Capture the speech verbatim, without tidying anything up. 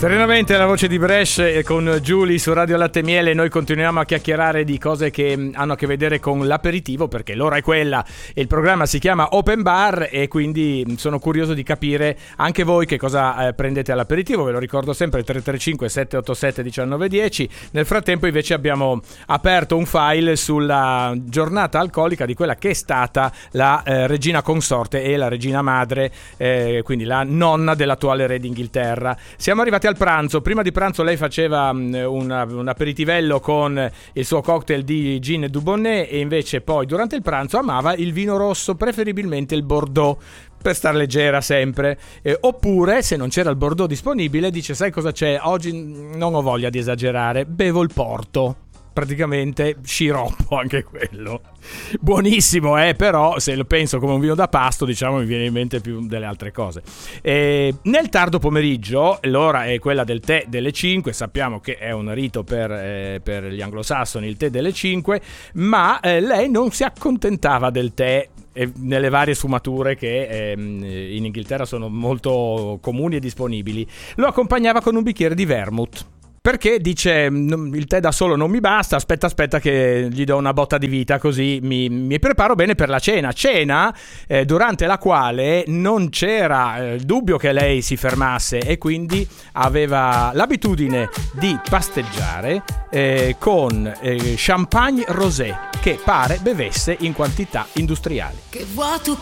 Serenamente la voce di Brescia con Giulia su Radio Latte e Miele. Noi continuiamo a chiacchierare di cose che hanno a che vedere con l'aperitivo, perché l'ora è quella e il programma si chiama Open Bar, e quindi sono curioso di capire anche voi che cosa eh, prendete all'aperitivo. Ve lo ricordo sempre, tre tre cinque sette otto sette uno nove uno zero. Nel frattempo invece abbiamo aperto un file sulla giornata alcolica di quella che è stata la eh, regina consorte e la regina madre, eh, quindi la nonna dell'attuale re d'Inghilterra. Siamo arrivati al pranzo. Prima di pranzo lei faceva um, una, un aperitivello con il suo cocktail di gin e dubonnet, e invece poi durante il pranzo amava il vino rosso, preferibilmente il Bordeaux, per star leggera sempre, eh, oppure se non c'era il Bordeaux disponibile dice: sai cosa c'è? Oggi non ho voglia di esagerare, bevo il Porto. Praticamente sciroppo anche quello, buonissimo, eh, però se lo penso come un vino da pasto, diciamo, mi viene in mente più delle altre cose. E nel tardo pomeriggio, l'ora è quella del tè delle cinque. Sappiamo che è un rito per, eh, per gli anglosassoni il tè delle cinque, ma eh, lei non si accontentava del tè e nelle varie sfumature che ehm, in Inghilterra sono molto comuni e disponibili. Lo accompagnava con un bicchiere di vermouth, perché dice: il tè da solo non mi basta, aspetta aspetta che gli do una botta di vita, così mi, mi preparo bene per la cena. Cena eh, durante la quale non c'era eh, dubbio che lei si fermasse, e quindi aveva l'abitudine di pasteggiare eh, con eh, champagne rosé, che pare bevesse in quantità industriali. Che vuoto